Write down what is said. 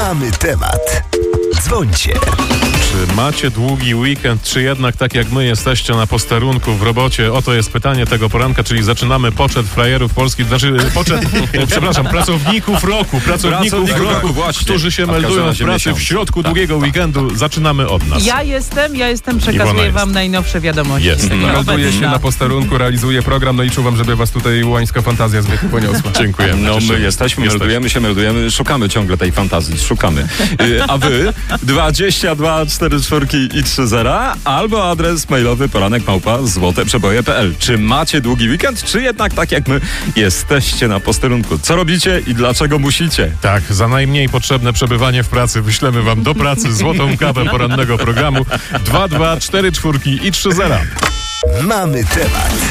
Mamy temat. Dzwońcie. Czy macie długi weekend, czy jednak tak jak my jesteście na posterunku w robocie? Oto jest pytanie tego poranka, czyli zaczynamy poczet frajerów polskich, pracowników roku, właśnie. którzy się meldują w pracy w środku długiego weekendu. Zaczynamy od nas. Ja jestem, przekazuję wam najnowsze wiadomości. Melduje się na posterunku, realizuje program, no i czuwam, żeby was tutaj łańska fantazja zbyt poniosła. Dziękujemy. No my jesteśmy, meldujemy, szukamy ciągle tej fantazji, szukamy. A wy 22 44 i 30 albo adres mailowy poranek@złoteprzeboje.pl. Czy macie długi weekend, czy jednak tak jak my jesteście na posterunku? Co robicie i dlaczego musicie? Tak, za najmniej potrzebne przebywanie w pracy wyślemy wam do pracy złotą kawę porannego programu 22 44 i 30. Mamy temat.